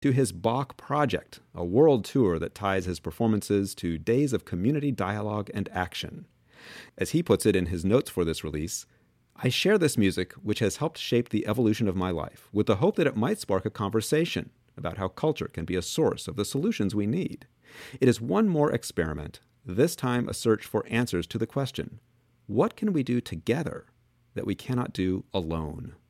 to his Bach Project, a world tour that ties his performances to days of community dialogue and action. As he puts it in his notes for this release, I share this music, which has helped shape the evolution of my life, with the hope that it might spark a conversation about how culture can be a source of the solutions we need. It is one more experiment, this time a search for answers to the question, what can we do together that we cannot do alone?